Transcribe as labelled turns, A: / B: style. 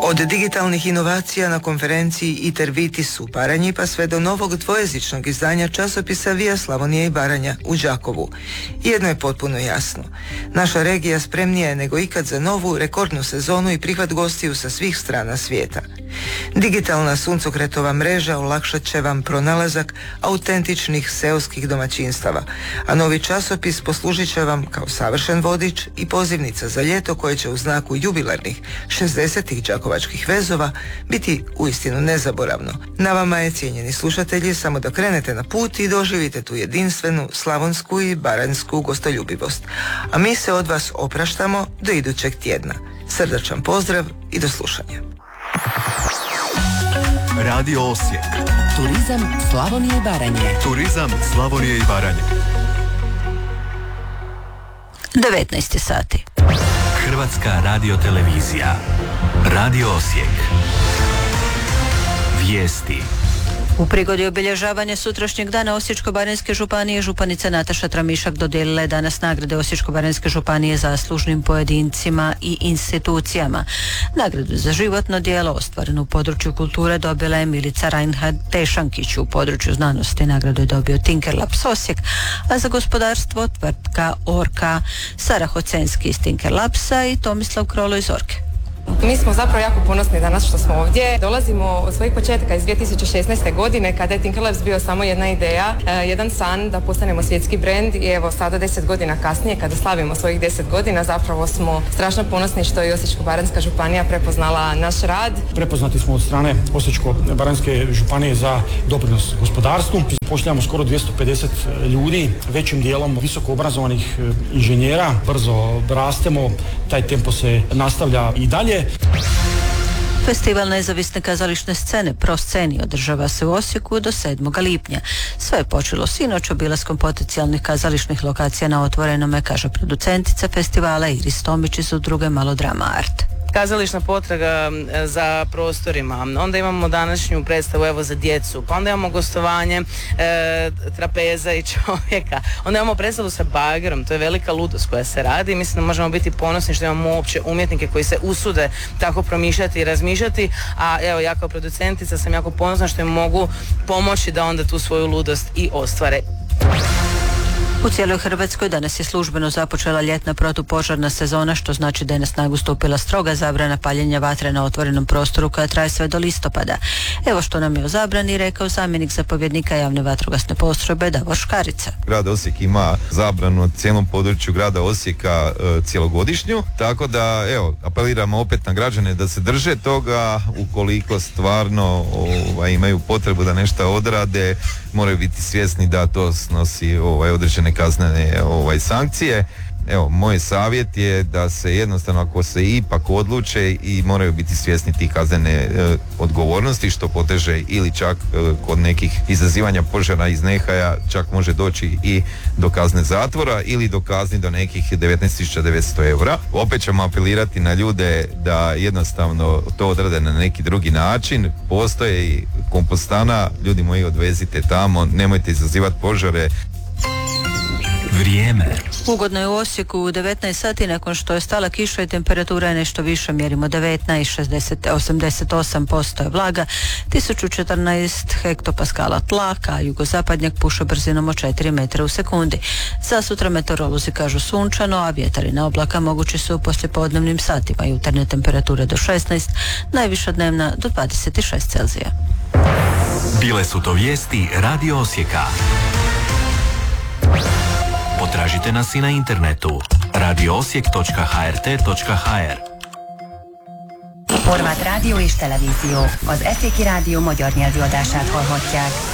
A: Od digitalnih inovacija na konferenciji Itervitis u Baranji pa sve do novog dvojezičnog izdanja časopisa Via Slavonija i Baranja u Đakovu. Jedno je potpuno jasno. Naša regija spremnija je nego ikad za novu rekordnu sezonu i prihvat gostiju sa svih strana svijeta. Digitalna suncokretova mreža olakšat će vam pronalazak autentičnih seoskih domaćinstava, a novi časopis poslužit će vam kao savršen vodič i pozivnica za ljeto koje će u znaku jubilarnih 60-ih đakovačkih vezova biti uistinu nezaboravno. Na vama je, cijenjeni slušatelji, samo da krenete na put i doživite tu jedinstvenu slavonsku i baranjsku gostoljubivost. A mi se od vas opraštamo do idućeg tjedna. Srdačan pozdrav i do slušanja.
B: Radio Osijek.
C: Turizam Slavonije i Baranje.
B: Turizam Slavonije i Baranje.
C: 19 sati.
B: Hrvatska radiotelevizija. Radio Osijek. Vijesti.
C: U prigodi obilježavanja sutrašnjeg dana Osječko-baranjske županije županica Nataša Tramišak dodijelila je danas nagrade Osječko-baranjske županije zaslužnim pojedincima i institucijama. Nagradu za životno djelo ostvareno u području kulture dobila je Milica Reinhard Tešankić. U području znanosti nagradu je dobio Tinker Labs Osijek, a za gospodarstvo tvrtka Orka, Sara Hocenski iz Tinker Labsa i Tomislav Krolo iz Orke.
D: Mi smo zapravo jako ponosni danas što smo ovdje. Dolazimo od svojih početaka iz 2016. godine kada je Tinker Labs bio samo jedna ideja, jedan san da postanemo svjetski brend i evo sada 10 godina kasnije kada slavimo svojih 10 godina zapravo smo strašno ponosni što je Osječko-baranjska županija prepoznala naš rad.
E: Prepoznati smo od strane Osječko-baranjske županije za doprinos gospodarstvu. Zapošljavamo skoro 250 ljudi, većim dijelom visoko obrazovanih inženjera. Brzo rastemo, taj tempo se nastavlja i dalje.
C: Festival nezavisne kazališne scene Prosceni održava se u Osijeku do 7. lipnja. Sve je počelo sinoć obilaskom potencijalnih kazališnih lokacija na otvorenome, kaže producentica festivala Iris Tomić iz udruge Malodrama Art.
F: Kazališna potraga za prostorima, onda imamo današnju predstavu evo za djecu, pa onda imamo gostovanje trapeza i čovjeka, onda imamo predstavu sa bagerom, to je velika ludost koja se radi. Mislim da možemo biti ponosni što imamo uopće umjetnike koji se usude tako promišljati i razmišljati, a evo ja kao producentica sam jako ponosna što im mogu pomoći da onda tu svoju ludost i ostvare.
C: U cijeloj Hrvatskoj danas je službeno započela ljetna protupožarna sezona, što znači da je na snagu stupila stroga zabrana paljenja vatre na otvorenom prostoru koja traje sve do listopada. Evo što nam je o zabrani rekao zamjenik zapovjednika javne vatrogasne postrojbe Davor Škarica.
G: Grad Osijek ima zabranu na cijelom području grada Osijeka cijelogodišnju, tako da evo apeliramo opet na građane da se drže toga. Ukoliko stvarno imaju potrebu da nešto odrade, moraju biti svjesni da to snosi određene kaznene sankcije. Evo, moj savjet je da se jednostavno, ako se ipak odluče, i moraju biti svjesni tih kaznene odgovornosti, što poteže ili čak kod nekih izazivanja požara iz nehaja čak može doći i do kazne zatvora ili do kazni do nekih 19.900 eura. Opet ćemo apelirati na ljude da jednostavno to odrade na neki drugi način. Postoje i kompostana, ljudi moji, odvezite tamo, nemojte izazivati požare.
B: Vrijeme.
C: Ugodno je u Osijeku u 19 sati nakon što je stala kiša i temperatura je nešto više, mjerimo 19, 88% je vlaga, 1014 hektopaskala tlaka, a jugozapadnjak puše brzinom od 4 metra u sekundi. Za sutra meteorolozi kažu sunčano, a vjetar i na oblaka mogući su u poslijepodnevnim satima, jutarnje temperature do 16, najviša dnevna do 26 Celzija.
B: Bile su to vijesti Radio Osijeka. Potražite nas i na internetu radioosijek.hrt.hr.
H: Horváth rádió és televízió. Az Eszéki Rádió magyar nyelvű adását hallhatják.